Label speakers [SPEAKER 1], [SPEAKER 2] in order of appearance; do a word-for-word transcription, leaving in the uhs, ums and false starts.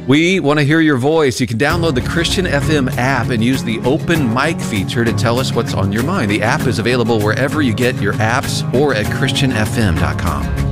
[SPEAKER 1] We want to hear your voice. You can download the Christian F M app and use the open mic feature to tell us what's on your mind. The app is available wherever you get your apps or at christian f m dot com.